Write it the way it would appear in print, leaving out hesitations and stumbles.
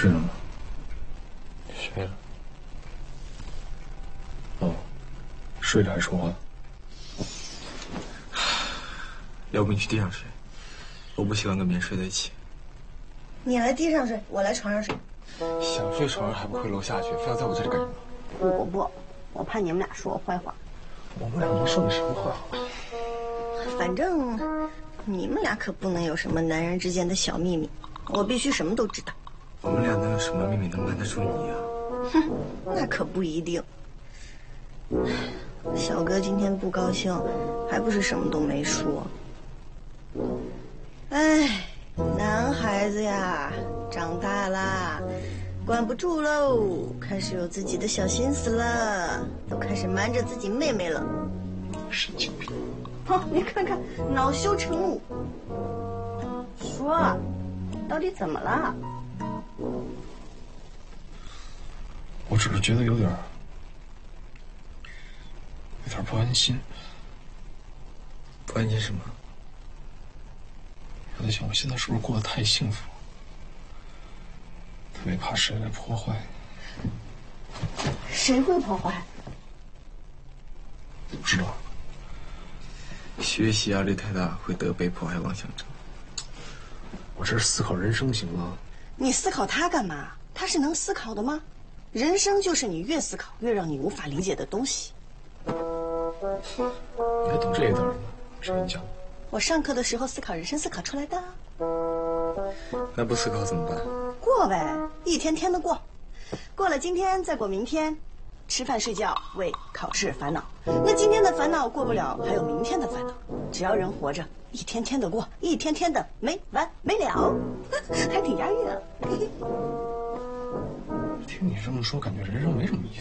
睡了吗？ 睡了。 哦，睡着还说话。 要不你去地上睡，我不喜欢跟别人睡在一起。 你来地上睡，我来床上睡。 想睡床上还不回楼下去，非要在我这里干什么？ 不，我怕你们俩说我坏话。 我们俩没说你什么坏话。 反正你们俩可不能有什么男人之间的小秘密，我必须什么都知道。 我们俩能有什么秘密能瞒得住你啊？ 哼，那可不一定。小哥今天不高兴，还不是什么都没说。哎，男孩子呀，长大啦，管不住喽，开始有自己的小心思了，都开始瞒着自己妹妹了。 神经病！ 好，你看看，恼羞成怒。说，到底怎么了？ 我只是觉得有点不安心。 不安心什么？ 我在想，我现在是不是过得太幸福了？特别怕谁来破坏。 谁会破坏？ 不知道。 学习压力太大，会得被迫害妄想症。 我这是思考人生，行吗？ 你思考他干嘛？他是能思考的吗？人生就是你越思考越让你无法理解的东西。 你还懂这一道呢？谁跟你讲的？ 我上课的时候思考人生思考出来的。 那不思考怎么办？ 过呗，一天天的过，过了今天再过明天，吃饭睡觉为考试烦恼。那今天的烦恼过不了，还有明天的烦恼。只要人活着，一天天的过，一天天的没完没了，还挺押韵啊。 听你这么说，感觉人生没什么意